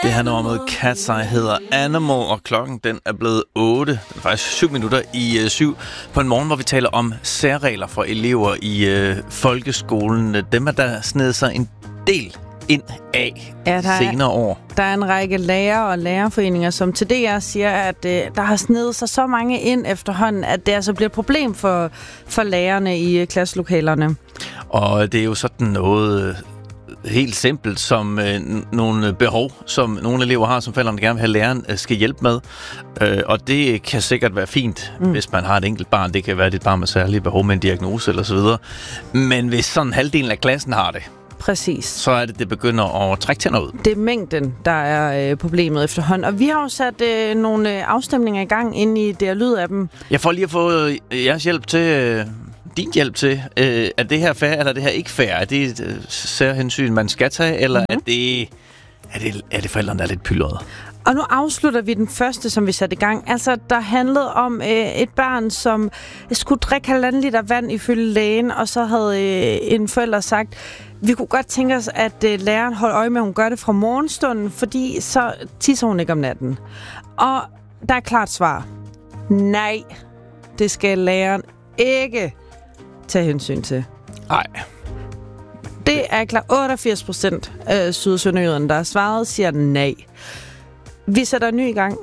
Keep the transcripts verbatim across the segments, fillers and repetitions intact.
Det her nummer med Cat's Eye hedder Animal, og klokken den er blevet otte. Den er faktisk syv minutter i øh, syv på en morgen, hvor vi taler om særregler for elever i øh, folkeskolen. Dem er der snedet sig en del ind af ja, senere år. Der er en række lærere og lærerforeninger, som til D R siger, at øh, der har snedet sig så mange ind efterhånden, at det altså bliver et problem for, for lærerne i øh, klasselokalerne. Og det er jo sådan noget øh, helt simpelt som øh, nogle behov, som nogle elever har, som forældrene gerne vil have læreren øh, skal hjælpe med. Øh, og det kan sikkert være fint, mm. hvis man har et enkelt barn. Det kan være et barn med særlige behov med en diagnose eller så videre. Men hvis sådan halvdelen af klassen har det, præcis, så er det, det begynder at trække tænder ud. Det er mængden, der er øh, problemet efterhånden. Og vi har jo sat øh, nogle afstemninger i gang inde i D R Lyd af dem. Jeg får lige at få øh, jeres hjælp til... Øh, din hjælp til, øh, er det her fair, eller er det her ikke fair? Er det et øh, særhensyn, man skal tage, eller mm-hmm. er, det, er, det, er det forældrene, der er lidt pyldrede? Og nu afslutter vi den første, som vi satte i gang. Altså, der handlede om øh, et barn, som skulle drikke halvanden liter vand ifølge lægen, og så havde øh, en forælder sagt, vi kunne godt tænke os, at øh, læreren holder øje med, at hun gør det fra morgenstunden, fordi så tisser hun ikke om natten. Og der er klart svar. Nej, det skal læreren ikke tage hensyn til. Nej. Det er klart otteogfirs procent af sydsønderjyderne, der har svaret, siger nej. Vi sætter en ny i gang.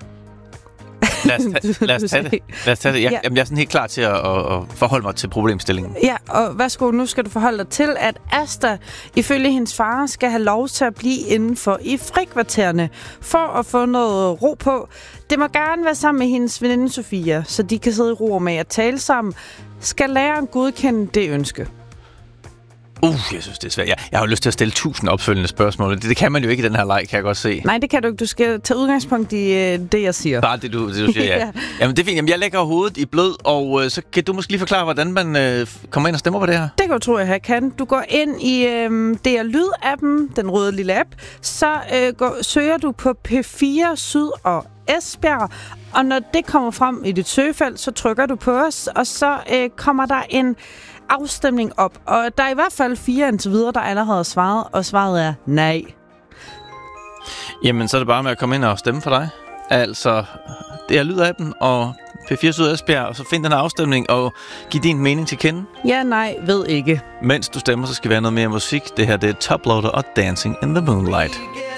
Lad os, ta- lad os tage det. Lad os tage det. Jeg, ja. Jamen, jeg er sådan helt klar til at, at, at forholde mig til problemstillingen. Ja, og værsgo, nu skal du forholde dig til, at Asta, ifølge hendes far, skal have lov til at blive indenfor i frikvartererne, for at få noget ro på. Det må gerne være sammen med hendes veninde Sofia, så de kan sidde i ro med at tale sammen. Skal læreren godkende det ønske? Uh, jeg synes, det er svært. Jeg, jeg har jo lyst til at stille tusind opfølgende spørgsmål. Det, det kan man jo ikke i den her leg, kan jeg godt se. Nej, det kan du ikke. Du skal tage udgangspunkt i øh, det, jeg siger. Bare det, du, det, du siger, ja. ja. Jamen, det er fint. Jamen, jeg lægger hovedet i blød, og øh, så kan du måske lige forklare, hvordan man øh, kommer ind og stemmer på det her. Det kan du tro, jeg kan. Du går ind i øh, D R Lyd-appen, den røde lille app. Så øh, går, søger du på P fire Syd og Esbjerg, og når det kommer frem i dit søgefelt, så trykker du på os, og så øh, kommer der en afstemning op. Og der er i hvert fald fire indtil videre, der allerede har svaret, og svaret er nej. Jamen, så er det bare med at komme ind og stemme for dig. Altså, det er Lyd-appen og P fire Syd Esbjerg, og så find den afstemning og giv din mening til kende. Ja, nej, ved ikke. Mens du stemmer, så skal vi have noget mere musik. Det her, det er Toploader og Dancing in the Moonlight.